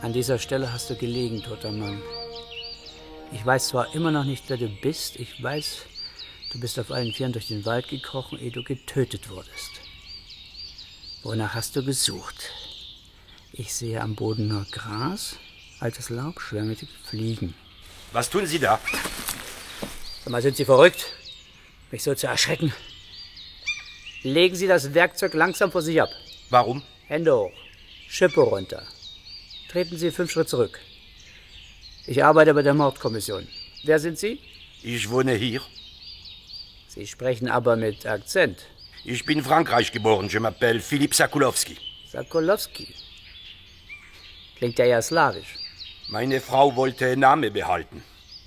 An dieser Stelle hast du gelegen, toter Mann. Ich weiß zwar immer noch nicht, wer du bist. Ich weiß, du bist auf allen Vieren durch den Wald gekrochen, ehe du getötet wurdest. Wonach hast du gesucht? Ich sehe am Boden nur Gras, altes Laub, schwärmige Fliegen. Was tun Sie da? Sag mal, sind Sie verrückt, mich so zu erschrecken? Legen Sie das Werkzeug langsam vor sich ab. Warum? Hände hoch, Schippe runter. Treten Sie 5 Schritte zurück. Ich arbeite bei der Mordkommission. Wer sind Sie? Ich wohne hier. Sie sprechen aber mit Akzent. Ich bin in Frankreich geboren. Je m'appelle Philippe Sakulowski. Sakulowski. Klingt ja slawisch. Meine Frau wollte Name behalten.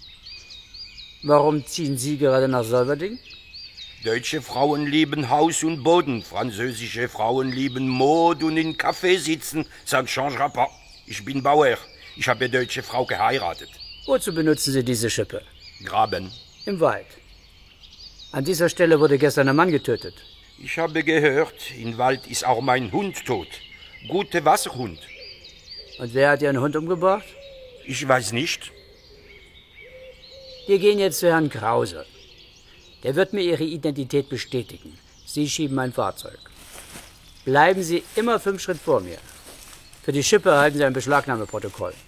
Warum ziehen Sie gerade nach Solverding? Deutsche Frauen lieben Haus und Boden. Französische Frauen lieben Mode und in Café sitzen. Ça ne changera pas. Ich bin Bauer. Ich habe deutsche Frau geheiratet. Wozu benutzen Sie diese Schippe? Graben. Im Wald. An dieser Stelle wurde gestern ein Mann getötet. Ich habe gehört, im Wald ist auch mein Hund tot. Guter Wasserhund. Und wer hat Ihren Hund umgebracht? Ich weiß nicht. Wir gehen jetzt zu Herrn Krause. Der wird mir Ihre Identität bestätigen. Sie schieben mein Fahrzeug. Bleiben Sie immer 5 Schritte vor mir. Für die Schippe erhalten Sie ein Beschlagnahmeprotokoll.